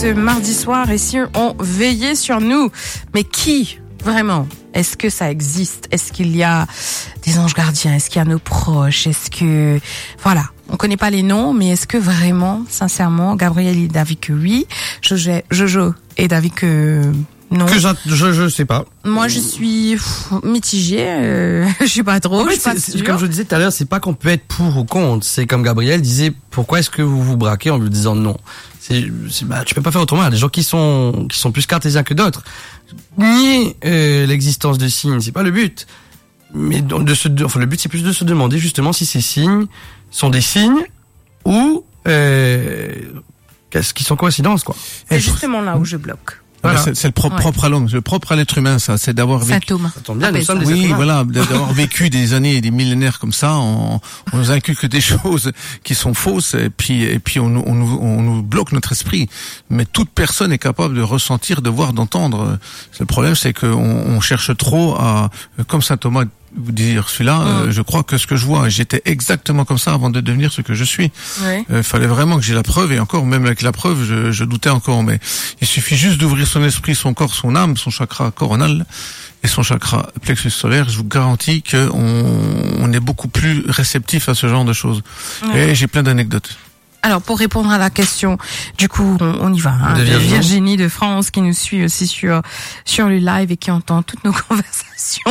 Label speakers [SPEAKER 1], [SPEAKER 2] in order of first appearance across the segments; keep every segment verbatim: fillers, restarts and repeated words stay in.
[SPEAKER 1] Ce mardi soir, et si on veillait sur nous, mais qui vraiment? Est-ce que ça existe? Est-ce qu'il y a des anges gardiens? Est-ce qu'il y a nos proches? Est-ce que voilà, on connaît pas les noms, mais est-ce que vraiment, sincèrement, Gabriel est d'avis que oui, Jojo, Jojo est d'avis que non.
[SPEAKER 2] Que je, je, je sais pas.
[SPEAKER 1] Moi, je suis pff, mitigée. Euh, je suis pas trop.
[SPEAKER 2] En fait,
[SPEAKER 1] je suis pas
[SPEAKER 2] c'est,
[SPEAKER 1] sûre.
[SPEAKER 2] comme je disais tout à l'heure, c'est pas qu'on peut être pour ou contre. C'est comme Gabriel disait, pourquoi est-ce que vous vous braquez en lui disant non? C'est, c'est bah, tu peux pas faire autrement. Il y a des gens qui sont qui sont plus cartésiens que d'autres. Nier euh, l'existence de signes, c'est pas le but. Mais de, de se, de, enfin, le but c'est plus de se demander justement si ces signes sont des signes ou euh, qu'est-ce qui sont coïncidences quoi.
[SPEAKER 1] C'est justement là où je bloque.
[SPEAKER 3] Voilà. C'est, c'est le propre,
[SPEAKER 1] Ouais.
[SPEAKER 3] propre à l'homme, le propre à l'être humain, ça, c'est d'avoir vécu.
[SPEAKER 1] Symptôme.
[SPEAKER 2] Ça tombe bien, nous
[SPEAKER 1] Appelle
[SPEAKER 2] sommes
[SPEAKER 1] ça.
[SPEAKER 2] des êtres
[SPEAKER 3] Oui,
[SPEAKER 2] humains.
[SPEAKER 3] voilà, d'avoir vécu des années et des millénaires comme ça, on, on nous inculque des choses qui sont fausses et puis et puis on, nous- on, nous, on nous bloque notre esprit. Mais toute personne est capable de ressentir, de voir, d'entendre. Le problème, c'est qu'on on cherche trop à, comme saint Thomas vous dire celui-là,
[SPEAKER 1] Mm.
[SPEAKER 3] euh, je crois que ce que je vois, j'étais exactement comme ça avant de devenir ce que je suis.
[SPEAKER 1] Oui.
[SPEAKER 3] Il euh, fallait vraiment que j'ai la preuve, et encore, même avec la preuve, je, je doutais encore, mais il suffit juste d'ouvrir son esprit, son corps, son âme, son chakra coronal et son chakra plexus solaire. Je vous garantis qu'on on est beaucoup plus réceptif à ce genre de choses.
[SPEAKER 1] Oui.
[SPEAKER 3] Et j'ai plein d'anecdotes.
[SPEAKER 1] Alors, pour répondre à la question, du coup, on, on y va. Hein,
[SPEAKER 2] De Virginie.
[SPEAKER 1] Virginie de France qui nous suit aussi sur sur le live et qui entend toutes nos conversations.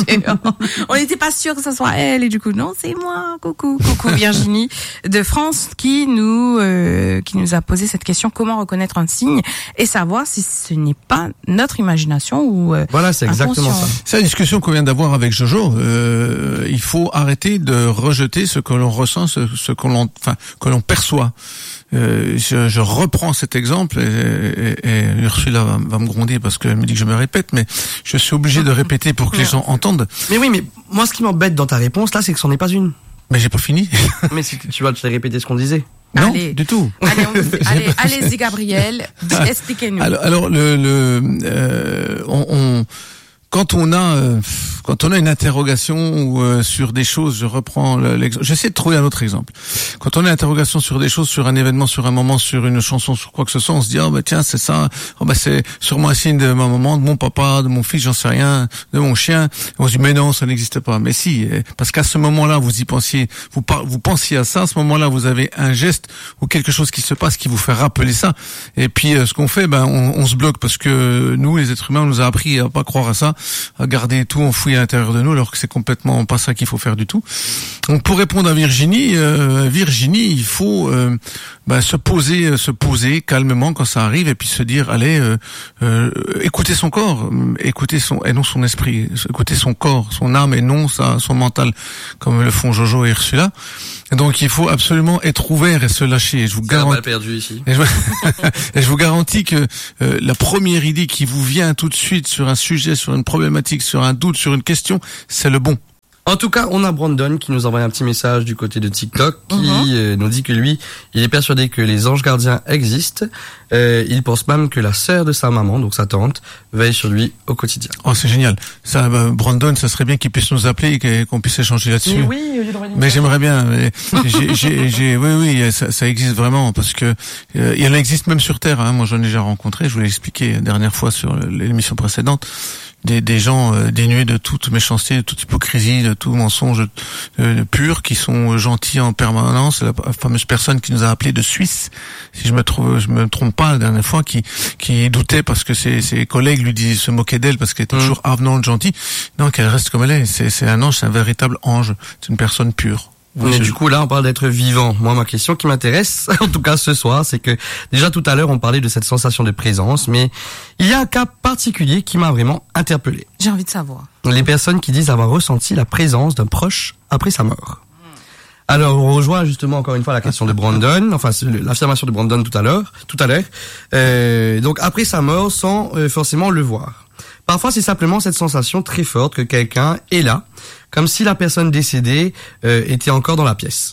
[SPEAKER 1] On n'était pas sûr que ce soit elle et du coup, non, c'est moi. Coucou, coucou Virginie de France qui nous euh, qui nous a posé cette question: comment reconnaître un signe et savoir si ce n'est pas notre imagination ou euh,
[SPEAKER 2] Voilà, c'est exactement
[SPEAKER 1] inconscient.
[SPEAKER 2] ça.
[SPEAKER 3] C'est la discussion qu'on vient d'avoir avec Jojo. Euh, il faut arrêter de rejeter ce que l'on ressent, ce, ce que l'on, enfin, que l'on perçoit. Euh, je, je reprends cet exemple et, et, et Ursula va, va me gronder parce qu'elle me dit que je me répète, mais je suis obligé de répéter pour que les gens entendent.
[SPEAKER 2] Mais oui, mais moi ce qui m'embête dans ta réponse là, c'est que c'en est pas une.
[SPEAKER 3] Mais j'ai pas fini.
[SPEAKER 2] Mais c'est que tu vas te répéter ce qu'on disait.
[SPEAKER 3] Non,
[SPEAKER 1] Allez.
[SPEAKER 3] du tout.
[SPEAKER 1] Allez, on- allez, allez-y Gabriel, expliquez-nous.
[SPEAKER 3] Alors, alors le, le euh, on, on quand on a euh, quand on a une interrogation ou euh, sur des choses, je reprends le- l'exemple. J'essaie de trouver un autre exemple. Quand on a une interrogation sur des choses, sur un événement, sur un moment, sur une chanson, sur quoi que ce soit, on se dit ah bah tiens c'est ça, oh, bah c'est sûrement un signe de ma maman, de mon papa, de mon fils, j'en sais rien, de mon chien. Et on se dit mais non ça n'existe pas. Mais si, euh, parce qu'à ce moment-là vous y pensiez, vous par, vous pensiez à ça. À ce moment-là vous avez un geste ou quelque chose qui se passe qui vous fait rappeler ça. Et puis euh, ce qu'on fait, ben on, on se bloque parce que nous les êtres humains on nous a appris à pas croire à ça, à garder tout enfoui à l'intérieur de nous, alors que c'est complètement pas ça qu'il faut faire du tout. Donc pour répondre à Virginie, euh, Virginie, il faut euh, ben, se poser, euh, se poser calmement quand ça arrive, et puis se dire, allez, euh, euh, écouter son corps, euh, écouter son et non son esprit, écouter son corps, son âme et non sa, son mental, comme le font Jojo et Ursula. Et donc il faut absolument être ouvert et se lâcher. Et je vous garantis.
[SPEAKER 2] perdu ici.
[SPEAKER 3] Et je, et je vous garantis que euh, la première idée qui vous vient tout de suite sur un sujet, sur une problématique, sur un doute, sur une question, c'est le bon.
[SPEAKER 2] En tout cas, on a Brandon qui nous envoie un petit message du côté de TikTok qui
[SPEAKER 1] Mhm.
[SPEAKER 2] euh, nous dit que lui, il est persuadé que les anges gardiens existent. Euh, il pense même que la sœur de sa maman, donc sa tante, veille sur lui au quotidien.
[SPEAKER 3] Oh, c'est génial. Ça, bah, Brandon, ça serait bien qu'il puisse nous appeler et que- qu'on puisse échanger là-dessus.
[SPEAKER 2] oui,
[SPEAKER 3] Mais j'aimerais bien. Mais j'ai, j'ai, j'ai, oui, oui, ça, ça existe vraiment parce que euh, il y en existe même sur Terre. Hein. Moi, j'en ai déjà rencontré. Je vous l'ai expliqué la dernière fois sur l'émission précédente. Des, des gens euh, dénués de toute méchanceté, de toute hypocrisie, de tout mensonge euh, pur, qui sont gentils en permanence. La, la fameuse personne qui nous a appelé de Suisse, si je me trouve, je me trompe pas, la dernière fois, qui qui doutait parce que ses, ses collègues lui disaient, se moquaient d'elle parce qu'elle était
[SPEAKER 2] Mmh.
[SPEAKER 3] toujours avenante, gentille. Non, qu'elle reste comme elle est. C'est, c'est un ange, c'est un véritable ange. C'est une personne pure.
[SPEAKER 2] Mais
[SPEAKER 3] Oui,
[SPEAKER 2] du
[SPEAKER 3] je-
[SPEAKER 2] coup, là, on parle d'être vivant. Moi, ma question qui m'intéresse, en tout cas ce soir, c'est que déjà tout à l'heure, on parlait de cette sensation de présence, mais il y a un cas particulier qui m'a vraiment interpellé.
[SPEAKER 1] J'ai envie de savoir.
[SPEAKER 2] Les personnes qui disent avoir ressenti la présence d'un proche après sa mort. Alors, on rejoint justement encore une fois la question de Brandon, enfin c'est le- l'affirmation de Brandon tout à l'heure, tout à l'heure. Euh, donc après sa mort, sans euh, forcément le voir. Parfois, c'est simplement cette sensation très forte que quelqu'un est là, comme si la personne décédée euh, était encore dans la pièce.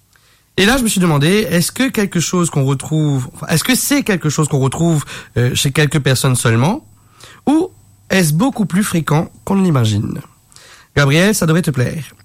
[SPEAKER 2] Et là, je me suis demandé, est-ce que quelque chose qu'on retrouve, enfin, est-ce que c'est quelque chose qu'on retrouve euh, chez quelques personnes seulement, ou est-ce beaucoup plus fréquent qu'on ne l'imagine? Gabriel, ça devrait te plaire.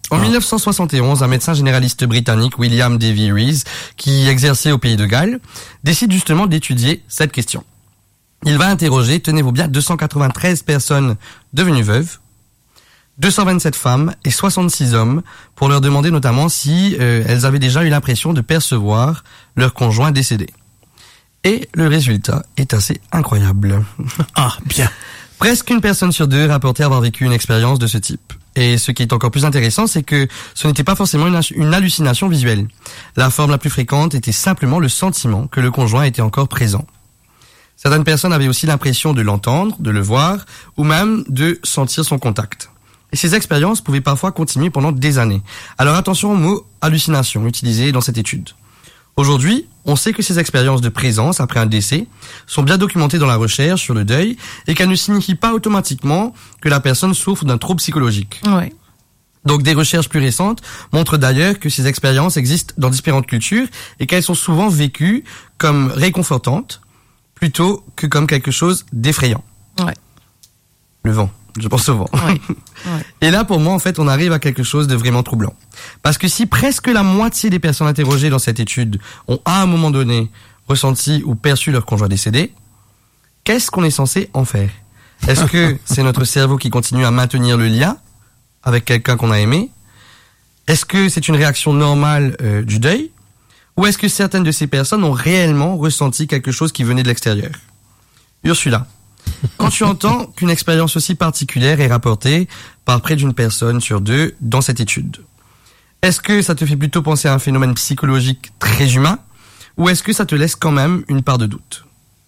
[SPEAKER 2] En
[SPEAKER 3] Ah.
[SPEAKER 2] mille neuf cent soixante et onze, un médecin généraliste britannique, William Davy Rees, qui exerçait au pays de Galles, décide justement d'étudier cette question. Il va interroger, tenez-vous bien, deux cent quatre-vingt-treize personnes devenues veuves, deux cent vingt-sept femmes et soixante-six hommes, pour leur demander notamment si euh, elles avaient déjà eu l'impression de percevoir leur conjoint décédé. Et le résultat est assez incroyable.
[SPEAKER 3] Ah, bien.
[SPEAKER 2] Presque une personne sur deux rapportait avoir vécu une expérience de ce type. Et ce qui est encore plus intéressant, c'est que ce n'était pas forcément une, une hallucination visuelle. La forme la plus fréquente était simplement le sentiment que le conjoint était encore présent. Certaines personnes avaient aussi l'impression de l'entendre, de le voir, ou même de sentir son contact. Et ces expériences pouvaient parfois continuer pendant des années. Alors attention au mot hallucination utilisé dans cette étude. Aujourd'hui, on sait que ces expériences de présence après un décès sont bien documentées dans la recherche sur le deuil et qu'elles ne signifient pas automatiquement que la personne souffre d'un trouble psychologique.
[SPEAKER 1] Ouais.
[SPEAKER 2] Donc des recherches plus récentes montrent d'ailleurs que ces expériences existent dans différentes cultures et qu'elles sont souvent vécues comme réconfortantes plutôt que comme quelque chose d'effrayant.
[SPEAKER 1] Ouais.
[SPEAKER 2] Le vent, je pense au vent.
[SPEAKER 1] Ouais. Ouais.
[SPEAKER 2] Et là, pour moi, en fait, on arrive à quelque chose de vraiment troublant. Parce que si presque la moitié des personnes interrogées dans cette étude ont à un moment donné ressenti ou perçu leur conjoint décédé, qu'est-ce qu'on est censé en faire? Est-ce que c'est notre cerveau qui continue à maintenir le lien avec quelqu'un qu'on a aimé? Est-ce que c'est une réaction normale euh, du deuil? Ou est-ce que certaines de ces personnes ont réellement ressenti quelque chose qui venait de l'extérieur? Ursula, quand tu entends qu'une expérience aussi particulière est rapportée par près d'une personne sur deux dans cette étude, est-ce que ça te fait plutôt penser à un phénomène psychologique très humain ou est-ce que ça te laisse quand même une part de doute?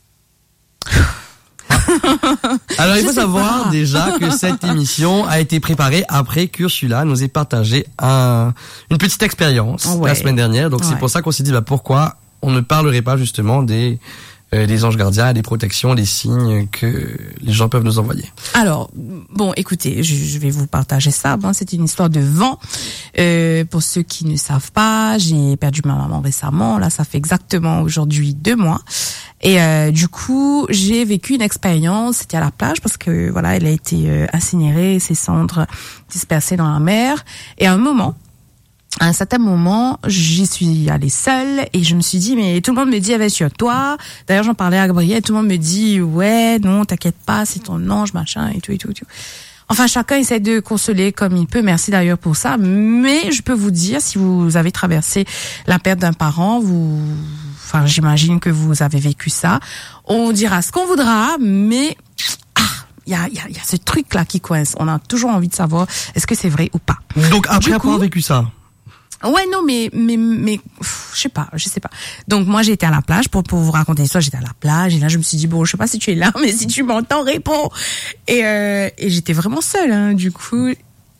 [SPEAKER 2] Alors il
[SPEAKER 1] Je
[SPEAKER 2] faut
[SPEAKER 1] sais
[SPEAKER 2] savoir
[SPEAKER 1] pas.
[SPEAKER 2] déjà que cette émission a été préparée après qu'Ursula nous ait partagé un, une petite expérience
[SPEAKER 1] Ouais.
[SPEAKER 2] la semaine dernière. Donc c'est
[SPEAKER 1] Ouais.
[SPEAKER 2] pour ça qu'on s'est dit bah, pourquoi on ne parlerait pas justement des, euh, des anges gardiens, des protections, des signes que les gens peuvent nous envoyer.
[SPEAKER 1] Alors, bon, écoutez, je, je vais vous partager ça. Bon, c'est une histoire de vent. Euh, pour ceux qui ne savent pas, j'ai perdu ma maman récemment. Là, ça fait exactement aujourd'hui deux mois. Et euh, du coup, j'ai vécu une expérience. C'était à la plage parce que voilà, elle a été euh, incinérée, ses cendres dispersées dans la mer. Et à un moment, à un certain moment, j'y suis allée seule et je me suis dit, mais tout le monde me dit, eh, sur toi. D'ailleurs, j'en parlais à Gabriel, tout le monde me dit, ouais, non, t'inquiète pas, c'est ton ange, machin, et tout, et tout, et tout. Enfin, chacun essaie de consoler comme il peut. Merci d'ailleurs pour ça. Mais je peux vous dire, si vous avez traversé la perte d'un parent, vous, enfin, j'imagine que vous avez vécu ça. On dira ce qu'on voudra, mais ah, il y a, il y a, il y a ce truc-là qui coince. On a toujours envie de savoir est-ce que c'est vrai ou pas.
[SPEAKER 2] Donc après
[SPEAKER 1] Du
[SPEAKER 2] avoir
[SPEAKER 1] coup-
[SPEAKER 2] vécu ça,
[SPEAKER 1] Ouais, non, mais, mais, mais, pff, je sais pas, je sais pas. Donc, moi, j'ai été à la plage, pour, pour vous raconter l'histoire, j'étais à la plage, et là, je me suis dit, bon, je sais pas si tu es là, mais si tu m'entends, réponds. Et, euh, et j'étais vraiment seule, hein, du coup.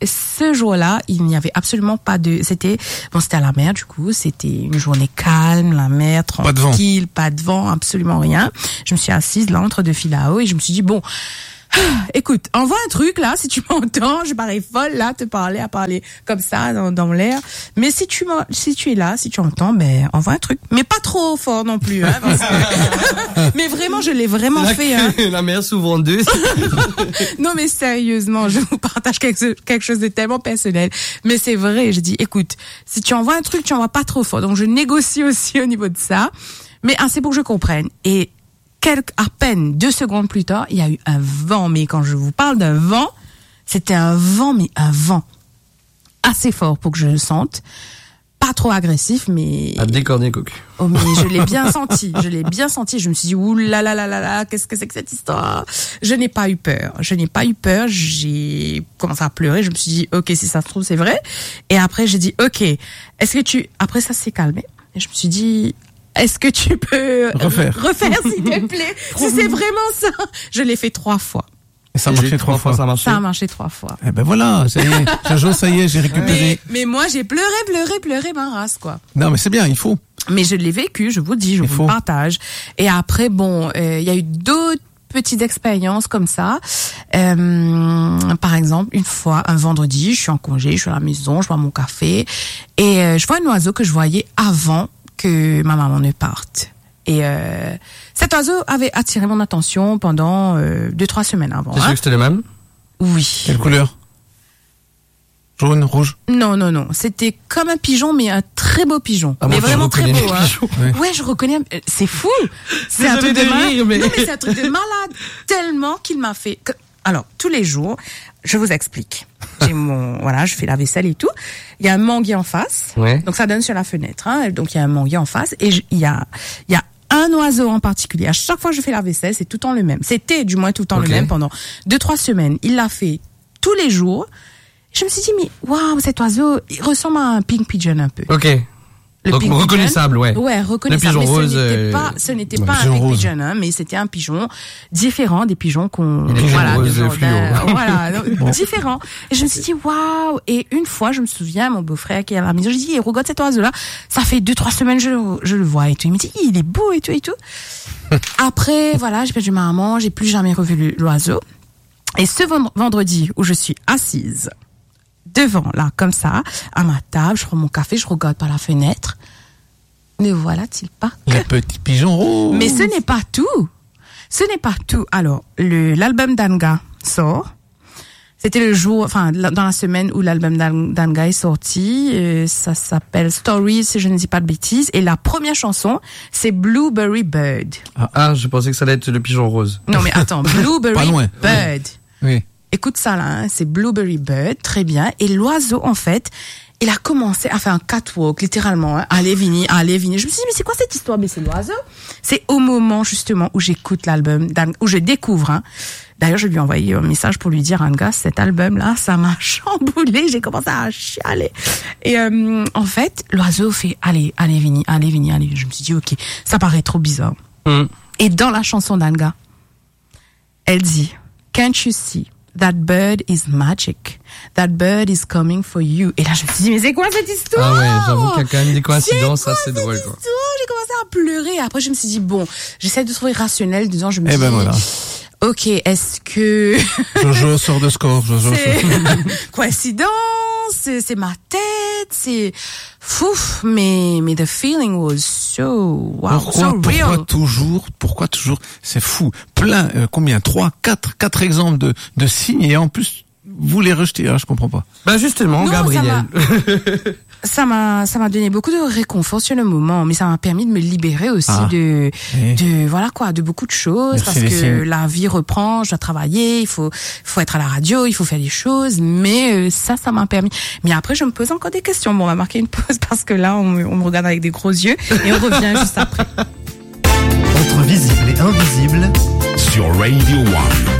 [SPEAKER 1] Ce jour-là, il n'y avait absolument pas de, c'était, bon, c'était à la mer, du coup, c'était une journée calme, la mer,
[SPEAKER 3] Pas de vent.
[SPEAKER 1] tranquille, pas de vent, absolument rien. Je me suis assise là, entre deux filao, et je me suis dit, bon, écoute, envoie un truc là, si tu m'entends, je parais folle là, te parler, à parler comme ça dans, dans l'air. Mais si tu m'en- si tu es là, si tu entends, ben envoie un truc, mais pas trop fort non plus. Hein, parce que- mais vraiment, je l'ai vraiment
[SPEAKER 2] la,
[SPEAKER 1] fait. Hein.
[SPEAKER 2] la mer s'ouvre en deux.
[SPEAKER 1] Non mais sérieusement, je vous partage quelque, quelque chose de tellement personnel. Mais c'est vrai, je dis, écoute, si tu envoies un truc, tu envoies pas trop fort. Donc je négocie aussi au niveau de ça. Mais ah, c'est pour que je comprenne. Et quelques, à peine deux secondes plus tard, il y a eu un vent. Mais quand je vous parle d'un vent, c'était un vent, mais un vent assez fort pour que je le sente. Pas trop agressif, mais
[SPEAKER 2] À décorner cocu.
[SPEAKER 1] oh, mais je l'ai bien senti. Je l'ai bien senti. Je me suis dit, ouh là là là là là, qu'est-ce que c'est que cette histoire? Je n'ai pas eu peur. Je n'ai pas eu peur. J'ai commencé à pleurer. Je me suis dit, ok, si ça se trouve, c'est vrai. Et après, j'ai dit, ok, est-ce que tu, après ça s'est calmé. Et je me suis dit, est-ce que tu peux
[SPEAKER 3] Refaire.
[SPEAKER 1] refaire, s'il te plaît? Si c'est vraiment ça. Je l'ai fait trois fois.
[SPEAKER 3] Et ça a
[SPEAKER 2] J'ai
[SPEAKER 3] marché
[SPEAKER 2] eu
[SPEAKER 3] trois fois.
[SPEAKER 2] Ça a marché.
[SPEAKER 1] Ça a marché trois fois.
[SPEAKER 3] Eh ben voilà, ça y est. Jojo, ça y est, j'ai récupéré.
[SPEAKER 1] Mais, mais moi, j'ai pleuré, pleuré, pleuré ma race, quoi.
[SPEAKER 3] Non, mais c'est bien, il faut.
[SPEAKER 1] Mais je l'ai vécu, je vous dis, je
[SPEAKER 3] Il
[SPEAKER 1] vous
[SPEAKER 3] faut.
[SPEAKER 1] le partage. Et après, bon, euh, il y a eu d'autres petites expériences comme ça. Euh, par exemple, une fois, un vendredi, je suis en congé, je suis à la maison, je bois mon café, et euh, je vois un oiseau que je voyais avant que ma maman ne parte. Et euh, cet oiseau avait attiré mon attention pendant euh, deux, trois semaines avant.
[SPEAKER 2] T'es sûr
[SPEAKER 1] Hein.
[SPEAKER 2] que c'était le même?
[SPEAKER 1] Oui.
[SPEAKER 3] Quelle couleur? Jaune, rouge?
[SPEAKER 1] Non, non, non. C'était comme un pigeon, mais un très beau pigeon.
[SPEAKER 2] Ah,
[SPEAKER 1] mais
[SPEAKER 2] moi,
[SPEAKER 1] vraiment très beau. Hein.
[SPEAKER 3] Ouais.
[SPEAKER 1] Ouais, je reconnais. C'est fou. C'est
[SPEAKER 2] Désolé
[SPEAKER 1] un truc de,
[SPEAKER 2] de
[SPEAKER 1] malade.
[SPEAKER 2] rire, mais-
[SPEAKER 1] Non, mais c'est un truc de malade. Tellement qu'il m'a fait. que- Alors, tous les jours, je vous explique. J'ai mon, voilà, je fais la vaisselle et tout. Il y a un manguier en face.
[SPEAKER 2] Ouais.
[SPEAKER 1] Donc, ça donne sur la fenêtre, hein. Donc, il y a un manguier en face. Et je- il y a, il y a un oiseau en particulier. À chaque fois que je fais la vaisselle, c'est tout le temps le même. C'était, du moins, tout le temps
[SPEAKER 2] Ok.
[SPEAKER 1] le même pendant deux, trois semaines. Il l'a fait tous les jours. Je me suis dit, mais waouh, cet oiseau, il ressemble à un pink pigeon un peu.
[SPEAKER 2] Ok.
[SPEAKER 1] Le
[SPEAKER 2] Donc
[SPEAKER 1] pink
[SPEAKER 2] reconnaissable,
[SPEAKER 1] pigeon.
[SPEAKER 2] ouais.
[SPEAKER 1] Ouais, reconnaissable.
[SPEAKER 2] Le pigeon
[SPEAKER 1] mais
[SPEAKER 2] rose,
[SPEAKER 1] ce n'était
[SPEAKER 2] euh,
[SPEAKER 1] pas, ce n'était
[SPEAKER 3] ouais,
[SPEAKER 1] pas un
[SPEAKER 3] pigeon
[SPEAKER 1] pink
[SPEAKER 3] rose.
[SPEAKER 1] pigeon, hein, mais c'était un pigeon différent des pigeons qu'on,
[SPEAKER 2] Des pigeons
[SPEAKER 1] voilà,
[SPEAKER 2] roses
[SPEAKER 1] de genre
[SPEAKER 2] fluo.
[SPEAKER 1] d'un- voilà, donc, différent. Et je me suis dit, waouh. Et une fois, je me souviens, mon beau-frère qui est à la maison, je dis, regarde cet oiseau-là. Ça fait deux, trois semaines, je, le- je le vois et tout. Il me dit, il est beau et tout et tout. Après, voilà, j'ai perdu ma maman, j'ai plus jamais revu le- l'oiseau. Et ce vend- vendredi où je suis assise devant, là, comme ça, à ma table, je prends mon café, je regarde par la fenêtre. Ne voilà-t-il pas que...
[SPEAKER 3] Le petit pigeon rouge.
[SPEAKER 1] Mais ce n'est pas tout. Ce n'est pas tout. Alors, le, l'album d'Anga sort. C'était le jour, enfin, la- dans la semaine où l'album d'An- d'Anga est sorti. Euh, ça s'appelle Stories, si je ne dis pas de bêtises. Et la première chanson, c'est Blueberry Bird.
[SPEAKER 2] Ah, je pensais que ça allait être le pigeon rose.
[SPEAKER 1] Non, mais attends,
[SPEAKER 3] Pas
[SPEAKER 1] Blueberry
[SPEAKER 3] loin.
[SPEAKER 1] Bird.
[SPEAKER 3] Oui.
[SPEAKER 1] Écoute ça là, hein, c'est Blueberry Bird, très bien. Et l'oiseau, en fait, il a commencé à faire un catwalk, littéralement. Hein, allez, Vini, allez, Vini. Je me suis dit, mais c'est quoi cette histoire? Mais c'est l'oiseau. C'est au moment, justement, où j'écoute l'album, d'An- où je découvre. Hein. D'ailleurs, je lui ai envoyé un message pour lui dire, Anga, cet album-là, ça m'a chamboulé. J'ai commencé à chialer. Et euh, en fait, l'oiseau fait, allez, allez, Vini, allez, Vini, allez. Je me suis dit, ok, ça paraît trop bizarre.
[SPEAKER 2] Hmm.
[SPEAKER 1] Et dans la chanson d'Anga, elle dit, Can't you see that bird is magic? That bird is coming for you. Et là, je me suis dit, mais c'est quoi cette histoire?
[SPEAKER 2] Ah ouais, j'avoue qu'il y a quand même des coïncidences
[SPEAKER 1] C'est quoi
[SPEAKER 2] assez
[SPEAKER 1] cette
[SPEAKER 2] drôles, quoi.
[SPEAKER 1] histoire? J'ai commencé à pleurer. Après, je me suis dit, bon, j'essaie de trouver rationnel, disant, je me
[SPEAKER 3] Eh
[SPEAKER 1] suis
[SPEAKER 3] ben
[SPEAKER 1] dit,
[SPEAKER 3] voilà.
[SPEAKER 1] ok, est-ce que
[SPEAKER 3] Jojo sort de score. Jojo
[SPEAKER 1] c'est
[SPEAKER 3] sort.
[SPEAKER 1] coïncidence? C'est, c'est ma tête? C'est fouf, mais, mais the feeling was so, wow,
[SPEAKER 3] Pourquoi,
[SPEAKER 1] so
[SPEAKER 3] pourquoi
[SPEAKER 1] real.
[SPEAKER 3] toujours, pourquoi toujours, c'est fou. Plein, euh, combien, trois, quatre, quatre exemples de, de signes et en plus, vous les rejetez, hein, je comprends pas.
[SPEAKER 2] Bah justement,
[SPEAKER 1] Non, ça
[SPEAKER 2] Gabriel.
[SPEAKER 1] Ça m'a, ça m'a donné beaucoup de réconfort sur le moment, mais ça m'a permis de me libérer aussi
[SPEAKER 3] Ah.
[SPEAKER 1] de,
[SPEAKER 3] Oui.
[SPEAKER 1] de, voilà quoi, de beaucoup de choses,
[SPEAKER 3] Merci,
[SPEAKER 1] parce
[SPEAKER 3] les
[SPEAKER 1] que
[SPEAKER 3] signes.
[SPEAKER 1] la vie reprend, je dois travailler, il faut, faut être à la radio, il faut faire des choses, mais euh, ça, ça m'a permis. Mais après, je me pose encore des questions. Bon, on va marquer une pause parce que là, on, me- on me regarde avec des gros yeux et on revient juste après.
[SPEAKER 4] Entre visible et invisible,
[SPEAKER 5] sur Radio One.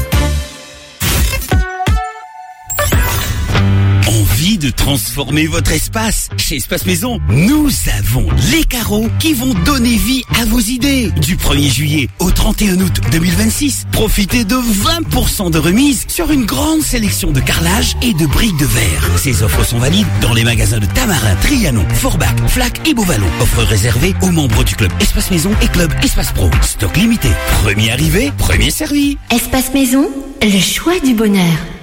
[SPEAKER 5] Envie de transformer votre espace? Chez Espace Maison, nous avons les carreaux qui vont donner vie à vos idées. Du premier juillet au trente et un août deux mille vingt-six, profitez de vingt pour cent de remise sur une grande sélection de carrelage et de briques de verre. Ces offres sont valides dans les magasins de Tamarin, Trianon, Forbach, Flac et Beauvallon. Offre réservée aux membres du club Espace Maison et club Espace Pro. Stock limité. Premier arrivé, premier servi.
[SPEAKER 6] Espace Maison, le choix du bonheur.